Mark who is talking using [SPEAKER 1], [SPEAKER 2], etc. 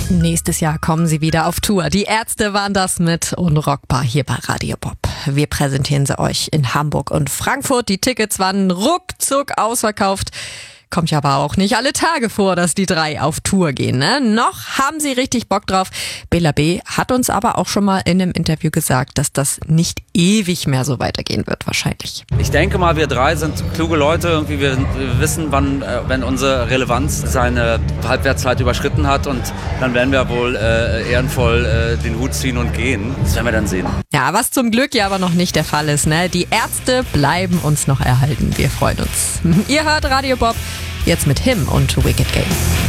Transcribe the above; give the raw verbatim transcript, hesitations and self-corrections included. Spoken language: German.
[SPEAKER 1] Nächstes Jahr kommen sie wieder auf Tour. Die Ärzte waren das mit Unrockbar hier bei Radio Bob. Wir präsentieren sie euch in Hamburg und Frankfurt. Die Tickets waren ruckzuck ausverkauft. Kommt ja aber auch nicht alle Tage vor, dass die drei auf Tour gehen, ne? Noch haben sie richtig Bock drauf. Bela B. hat uns aber auch schon mal in einem Interview gesagt, dass das nicht ewig mehr so weitergehen wird, wahrscheinlich.
[SPEAKER 2] Ich denke mal, wir drei sind kluge Leute. Irgendwie wir, wir wissen, wann, äh, wenn unsere Relevanz seine Halbwertszeit überschritten hat. Und dann werden wir wohl äh, ehrenvoll äh, den Hut ziehen und gehen. Das werden wir dann sehen.
[SPEAKER 1] Ja, was zum Glück ja aber noch nicht der Fall ist, ne? Die Ärzte bleiben uns noch erhalten. Wir freuen uns. Ihr hört Radio Bob. Jetzt mit Him und Wicked Game.